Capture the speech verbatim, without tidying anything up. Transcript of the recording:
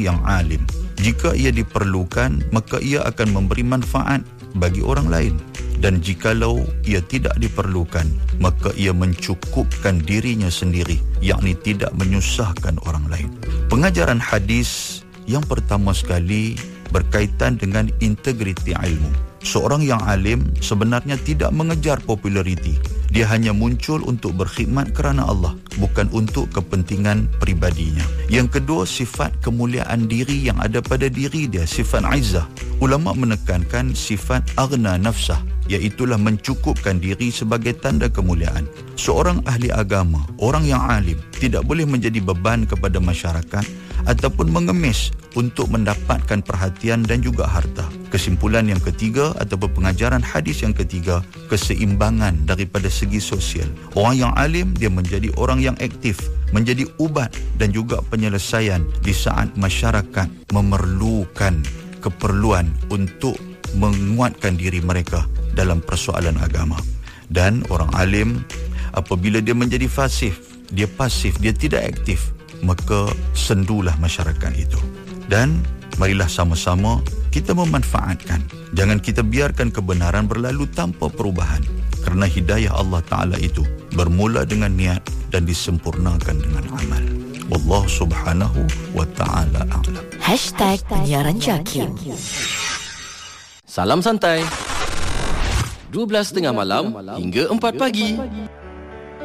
yang alim. Jika ia diperlukan, maka ia akan memberi manfaat bagi orang lain. Dan jikalau ia tidak diperlukan, maka ia mencukupkan dirinya sendiri, yakni tidak menyusahkan orang lain. Pengajaran hadis yang pertama sekali berkaitan dengan integriti ilmu. Seorang yang alim sebenarnya tidak mengejar populariti. Dia hanya muncul untuk berkhidmat kerana Allah, bukan untuk kepentingan peribadinya. Yang kedua, sifat kemuliaan diri yang ada pada diri dia, sifat izzah. Ulama menekankan sifat aghna nafsah, iaitulah mencukupkan diri sebagai tanda kemuliaan. Seorang ahli agama, orang yang alim, tidak boleh menjadi beban kepada masyarakat ataupun mengemis untuk mendapatkan perhatian dan juga harta. Kesimpulan yang ketiga ataupun pengajaran hadis yang ketiga, keseimbangan daripada segi sosial. Orang yang alim, dia menjadi orang yang aktif, menjadi ubat dan juga penyelesaian di saat masyarakat memerlukan keperluan untuk menguatkan diri mereka dalam persoalan agama. Dan orang alim, apabila dia menjadi pasif, dia pasif, dia tidak aktif, maka sendulah masyarakat itu. Dan marilah sama-sama kita memanfaatkan. Jangan kita biarkan kebenaran berlalu tanpa perubahan. Kerana hidayah Allah Ta'ala itu bermula dengan niat dan disempurnakan dengan amal. Wallahu subhanahu wa ta'ala a'lam. Hashtag Penyiaran Jakim. Salam santai. dua belas tiga puluh malam hingga empat pagi.